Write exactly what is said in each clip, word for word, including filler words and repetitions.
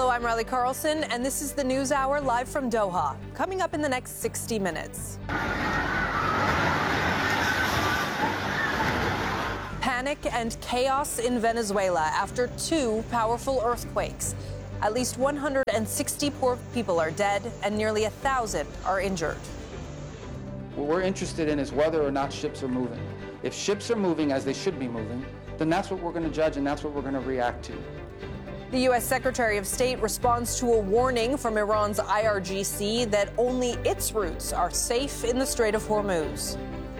Hello, I'm Riley Carlson, and this is the News Hour live from Doha. Coming up in the next sixty minutes. Panic and chaos in Venezuela after two powerful earthquakes. At least one hundred sixty poor people are dead and nearly a thousand are injured. What we're interested in is whether or not ships are moving. If ships are moving as they should be moving, then that's what we're going to judge and that's what we're going to react to. The U S Secretary of State responds to a warning from Iran's I R G C that only its routes are safe in the Strait of Hormuz.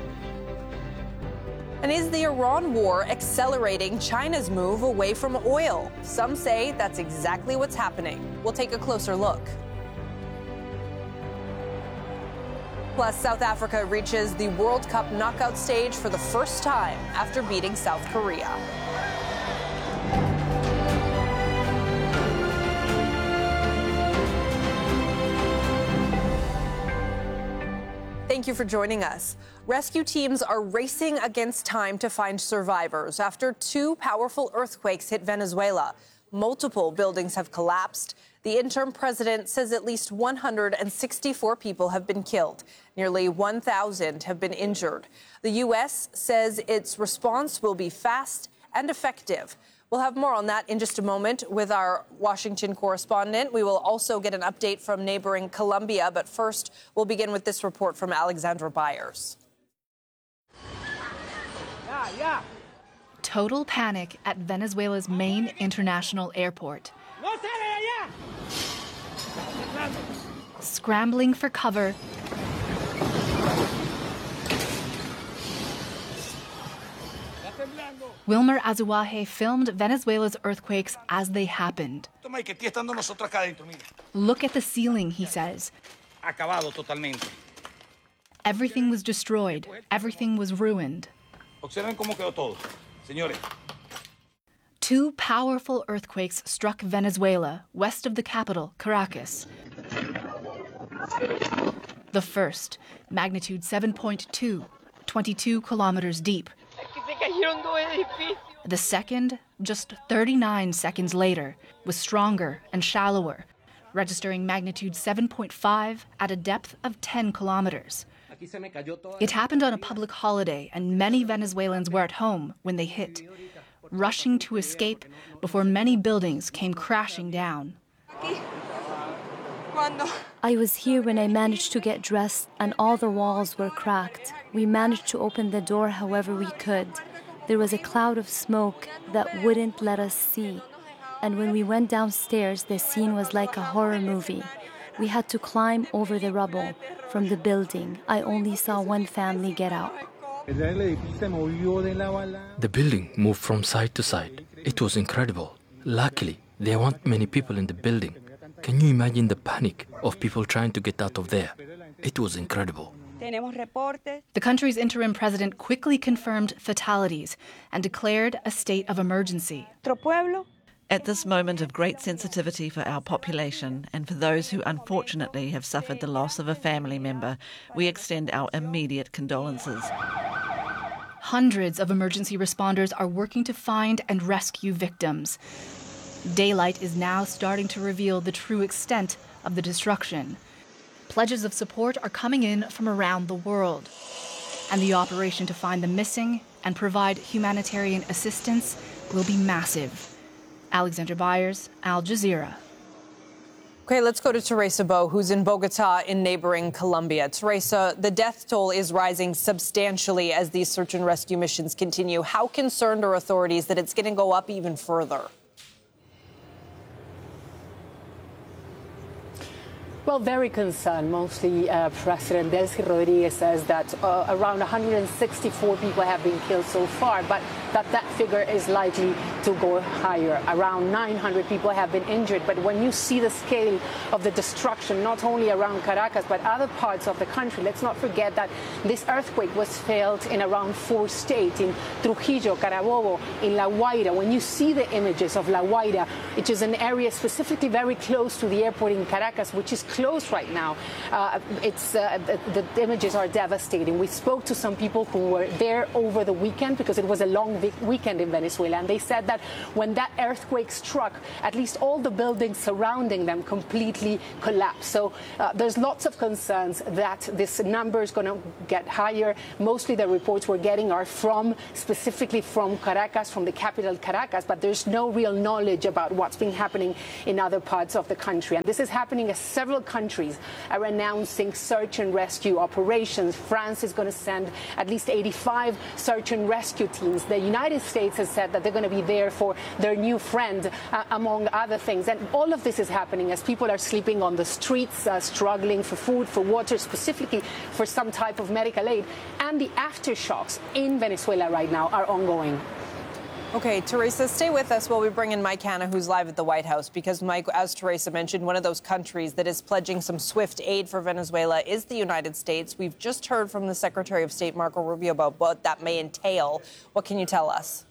And is the Iran war accelerating China's move away from oil? Some say that's exactly what's happening. We'll take a closer look. Plus, South Africa reaches the World Cup knockout stage for the first time after beating South Korea. Thank you for joining us. Rescue teams are racing against time to find survivors after two powerful earthquakes hit Venezuela. Multiple buildings have collapsed. The interim president says at least one hundred sixty-four people have been killed. Nearly one thousand have been injured. The U S says its response will be fast and effective. We'll have more on that in just a moment with our Washington correspondent. We will also get an update from neighboring Colombia. But first, we'll begin with this report from Alexandra Byers. Yeah, yeah. Total panic at Venezuela's main international airport. Scrambling for cover. Wilmer Azuaje filmed Venezuela's earthquakes as they happened. Look at the ceiling, he says. Everything was destroyed. Everything was ruined. Two powerful earthquakes struck Venezuela, west of the capital, Caracas. The first, magnitude seven point two, twenty-two kilometers deep. The second, just thirty-nine seconds later, was stronger and shallower, registering magnitude seven point five at a depth of ten kilometers. It happened on a public holiday, and many Venezuelans were at home when they hit, rushing to escape before many buildings came crashing down. I was here when I managed to get dressed and all the walls were cracked. We managed to open the door however we could. There was a cloud of smoke that wouldn't let us see. And when we went downstairs, the scene was like a horror movie. We had to climb over the rubble from the building. I only saw one family get out. The building moved from side to side. It was incredible. Luckily, there weren't many people in the building. Can you imagine the panic of people trying to get out of there? It was incredible. The country's interim president quickly confirmed fatalities and declared a state of emergency. At this moment of great sensitivity for our population and for those who unfortunately have suffered the loss of a family member, we extend our immediate condolences. Hundreds of emergency responders are working to find and rescue victims. Daylight is now starting to reveal the true extent of the destruction. Pledges of support are coming in from around the world. And the operation to find the missing and provide humanitarian assistance will be massive. Alexandra Byers, Al Jazeera. Okay, let's go to Teresa Bo, who's in Bogota in neighboring Colombia. Teresa, the death toll is rising substantially as these search and rescue missions continue. How concerned are authorities that it's going to go up even further? Well, very concerned. Mostly uh, President Delcy Rodriguez says that uh, around one hundred sixty-four people have been killed so far, but that that figure is likely to go higher. Around nine hundred people have been injured. But when you see the scale of the destruction, not only around Caracas, but other parts of the country, let's not forget that this earthquake was felt in around four states, in Trujillo, Carabobo, in La Guaira. When you see the images of La Guaira, which is an area specifically very close to the airport in Caracas, which is closed right now, uh, it's uh, the, the images are devastating. We spoke to some people who were there over the weekend because it was a long big weekend in Venezuela, and they said that when that earthquake struck, at least all the buildings surrounding them completely collapsed. So uh, there's lots of concerns that this number is going to get higher. Mostly the reports we're getting are from, specifically from Caracas, from the capital Caracas, but there's no real knowledge about what's been happening in other parts of the country. And this is happening as several countries are announcing search and rescue operations. France is going to send at least eighty-five search and rescue teams. The United States has said that they're going to be there for their new friend, uh, among other things. And all of this is happening as people are sleeping on the streets, uh, struggling for food, for water, specifically for some type of medical aid. And the aftershocks in Venezuela right now are ongoing. Okay, Teresa, stay with us while we bring in Mike Hanna, who's live at the White House, because, Mike, as Teresa mentioned, one of those countries that is pledging some swift aid for Venezuela is the United States. We've just heard from the Secretary of State, Marco Rubio, about what that may entail. What can you tell us?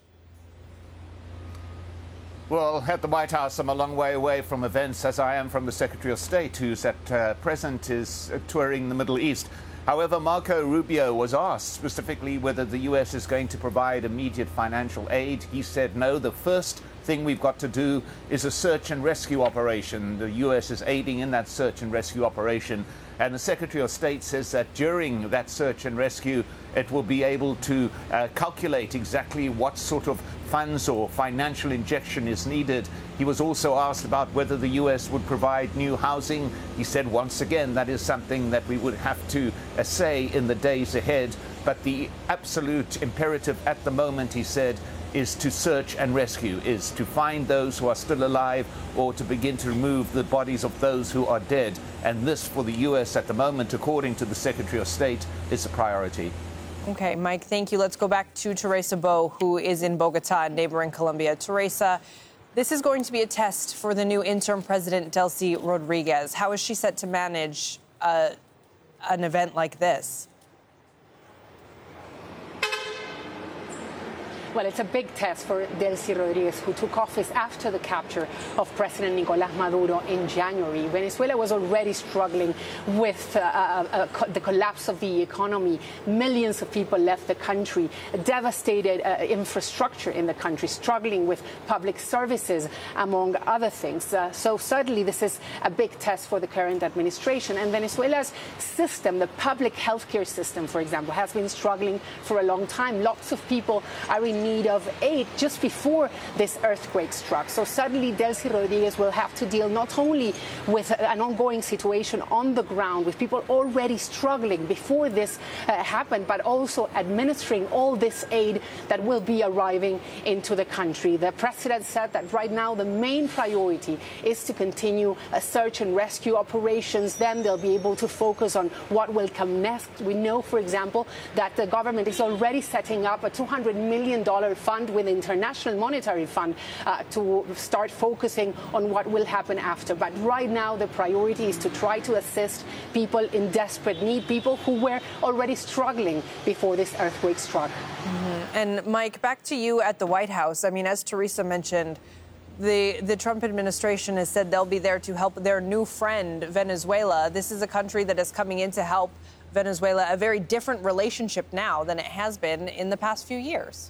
Well, at the White House, I'm a long way away from events, as I am from the Secretary of State, who's at uh, present is uh, touring the Middle East. However, Marco Rubio was asked specifically whether the U S is going to provide immediate financial aid. He said no. The first thing we've got to do is a search and rescue operation. The U S is aiding in that search and rescue operation. And the Secretary of State says that during that search and rescue, it will be able to uh, calculate exactly what sort of funds or financial injection is needed. He was also asked about whether the U S would provide new housing. He said once again that is something that we would have to uh, say in the days ahead. But the absolute imperative at the moment, he said, is to search and rescue, is to find those who are still alive or to begin to remove the bodies of those who are dead. And this, for the U S at the moment, according to the Secretary of State, is a priority. Okay, Mike, thank you. Let's go back to Teresa Bo, who is in Bogota, neighboring Colombia. Teresa, this is going to be a test for the new interim president, Delcy Rodriguez. How is she set to manage uh, an event like this? Well, it's a big test for Delcy Rodriguez, who took office after the capture of President Nicolás Maduro in January. Venezuela was already struggling with uh, uh, uh, the collapse of the economy. Millions of people left the country, devastated uh, infrastructure in the country, struggling with public services, among other things. Uh, so certainly this is a big test for the current administration. And Venezuela's system, the public healthcare system, for example, has been struggling for a long time. Lots of people are in need of aid just before this earthquake struck. So suddenly Delcy Rodriguez will have to deal not only with an ongoing situation on the ground, with people already struggling before this uh, happened, but also administering all this aid that will be arriving into the country. The president said that right now the main priority is to continue a search and rescue operations. Then they'll be able to focus on what will come next. We know, for example, that the government is already setting up a two hundred million dollars fund with the International Monetary Fund uh, to start focusing on what will happen after. But right now, the priority is to try to assist people in desperate need, people who were already struggling before this earthquake struck. Mm-hmm. And Mike, back to you at the White House. I mean, as Teresa mentioned, the, the Trump administration has said they'll be there to help their new friend, Venezuela. This is a country that is coming in to help Venezuela, a very different relationship now than it has been in the past few years.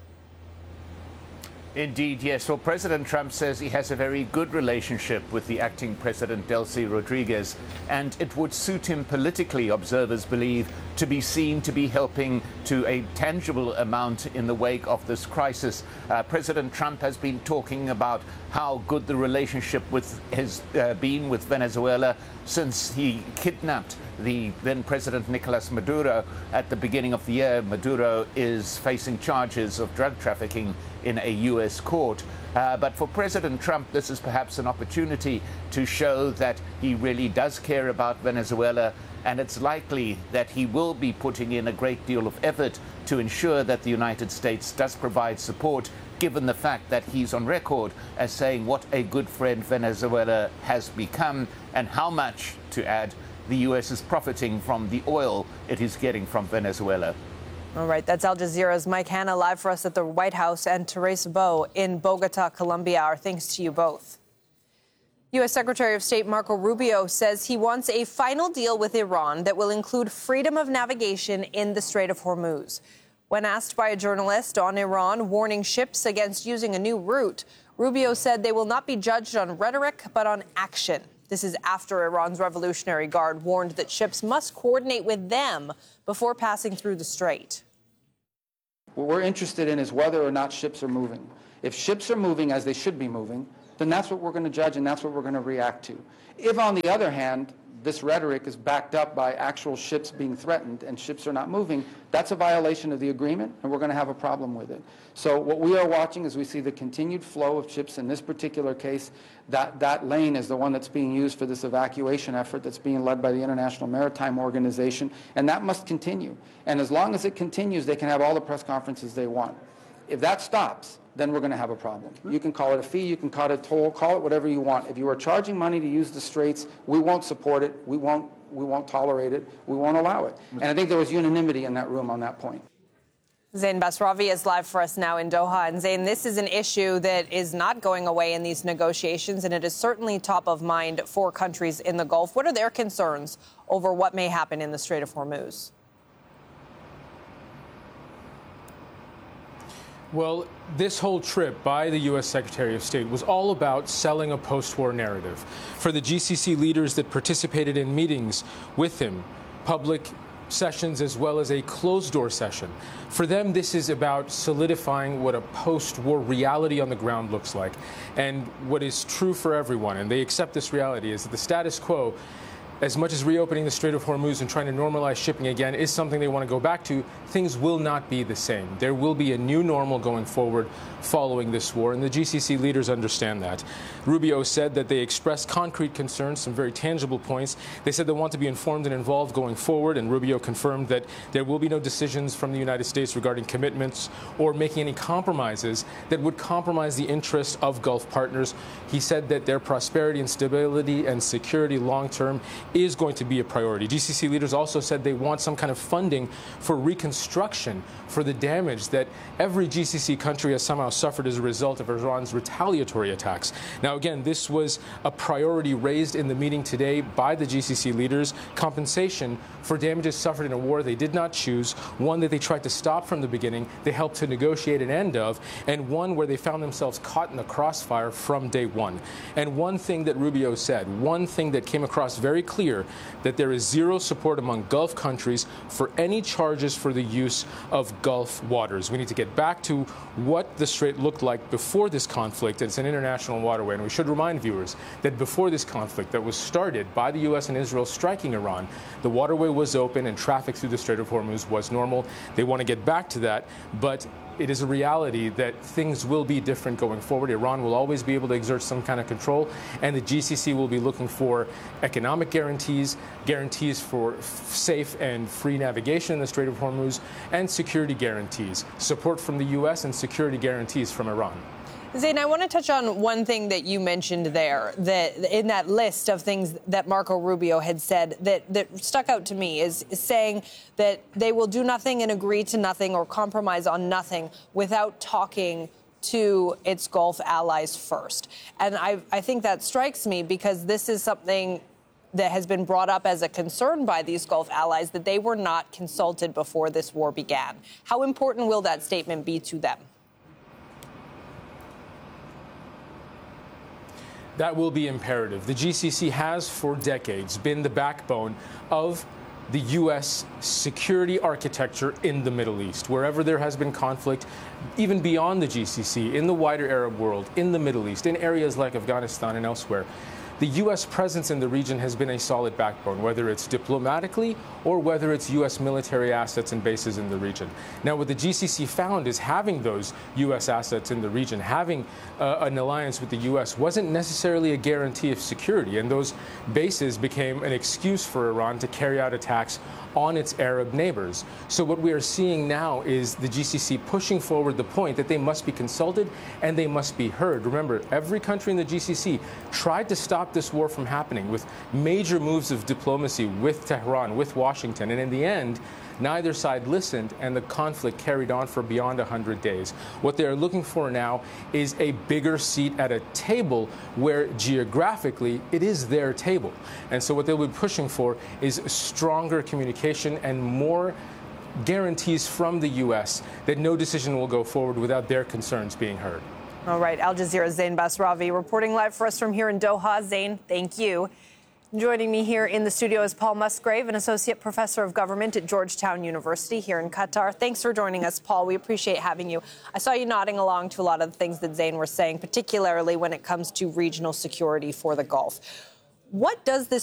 Indeed, yes. Well, President Trump says he has a very good relationship with the acting president, Delcy Rodriguez, and it would suit him politically, observers believe, to be seen to be helping to a tangible amount in the wake of this crisis. Uh, President Trump has been talking about how good the relationship with has uh, been with Venezuela since he kidnapped the then President Nicolás Maduro at the beginning of the year. Maduro is facing charges of drug trafficking in a U S court. Uh, but for President Trump, this is perhaps an opportunity to show that he really does care about Venezuela, and it's likely that he will be putting in a great deal of effort to ensure that the United States does provide support, given the fact that he's on record as saying what a good friend Venezuela has become and how much, to add, the U S is profiting from the oil it is getting from Venezuela. All right, that's Al Jazeera's Mike Hanna live for us at the White House, and Teresa Bo in Bogota, Colombia. Our thanks to you both. U S Secretary of State Marco Rubio says he wants a final deal with Iran that will include freedom of navigation in the Strait of Hormuz. When asked by a journalist on Iran warning ships against using a new route, Rubio said they will not be judged on rhetoric, but on action. This is after Iran's Revolutionary Guard warned that ships must coordinate with them before passing through the strait. What we're interested in is whether or not ships are moving. If ships are moving as they should be moving, then that's what we're going to judge and that's what we're going to react to. If, on the other hand, this rhetoric is backed up by actual ships being threatened and ships are not moving, that's a violation of the agreement, and we're going to have a problem with it. So what we are watching is we see the continued flow of ships. In this particular case, that, that lane is the one that's being used for this evacuation effort that's being led by the International Maritime Organization, and that must continue. And as long as it continues, they can have all the press conferences they want. If that stops, then we're going to have a problem. You can call it a fee, you can call it a toll, call it whatever you want. If you are charging money to use the straits, we won't support it, we won't, we won't tolerate it, we won't allow it. And I think there was unanimity in that room on that point. Zain Basravi is live for us now in Doha. And Zain, this is an issue that is not going away in these negotiations, and it is certainly top of mind for countries in the Gulf. What are their concerns over what may happen in the Strait of Hormuz? Well, this whole trip by the U S Secretary of State was all about selling a post-war narrative. For the G C C leaders that participated in meetings with him, public sessions as well as a closed-door session, for them this is about solidifying what a post-war reality on the ground looks like. And what is true for everyone, and they accept this reality, is that the status quo, as much as reopening the Strait of Hormuz and trying to normalize shipping again is something they want to go back to, things will not be the same. There will be a new normal going forward following this war, and the G C C leaders understand that. Rubio said that they expressed concrete concerns, some very tangible points. They said they want to be informed and involved going forward, and Rubio confirmed that there will be no decisions from the United States regarding commitments or making any compromises that would compromise the interests of Gulf partners. He said that their prosperity and stability and security long-term is going to be a priority. G C C leaders also said they want some kind of funding for reconstruction for the damage that every G C C country has somehow suffered as a result of Iran's retaliatory attacks. Now, again, this was a priority raised in the meeting today by the G C C leaders, compensation for damages suffered in a war they did not choose, one that they tried to stop from the beginning, they helped to negotiate an end of, and one where they found themselves caught in the crossfire from day one. And one thing that Rubio said, one thing that came across very clear, that there is zero support among Gulf countries for any charges for the use of Gulf waters. We need to get back to what the Strait looked like before this conflict. It's an international waterway, and we should remind viewers that before this conflict that was started by the U S and Israel striking Iran, the waterway was open and traffic through the Strait of Hormuz was normal. They want to get back to that, but it is a reality that things will be different going forward. Iran will always be able to exert some kind of control, and the G C C will be looking for economic guarantees, guarantees for safe and free navigation in the Strait of Hormuz, and security guarantees, support from the U S and security guarantees from Iran. Zain, I want to touch on one thing that you mentioned there, that in that list of things that Marco Rubio had said that, that stuck out to me is, is saying that they will do nothing and agree to nothing or compromise on nothing without talking to its Gulf allies first. And I, I think that strikes me because this is something that has been brought up as a concern by these Gulf allies, that they were not consulted before this war began. How important will that statement be to them? That will be imperative. The G C C has for decades been the backbone of the U S security architecture in the Middle East. Wherever there has been conflict, even beyond the G C C, in the wider Arab world, in the Middle East, in areas like Afghanistan and elsewhere, the U S presence in the region has been a solid backbone, whether it's diplomatically or whether it's U S military assets and bases in the region. Now, what the G C C found is having those U S assets in the region, having uh, an alliance with the U S wasn't necessarily a guarantee of security, and those bases became an excuse for Iran to carry out attacks on its Arab neighbors. So what we are seeing now is the G C C pushing forward the point that they must be consulted and they must be heard. Remember, every country in the G C C tried to stop this war from happening with major moves of diplomacy with Tehran, with Washington, and in the end, neither side listened, and the conflict carried on for beyond one hundred days. What they're looking for now is a bigger seat at a table where geographically it is their table. And so what they'll be pushing for is stronger communication and more guarantees from the U S that no decision will go forward without their concerns being heard. All right, Al Jazeera's Zain Basravi reporting live for us from here in Doha. Zain, thank you. Joining me here in the studio is Paul Musgrave, an associate professor of government at Georgetown University here in Qatar. Thanks for joining us, Paul. We appreciate having you. I saw you nodding along to a lot of the things that Zain was saying, particularly when it comes to regional security for the Gulf. What does this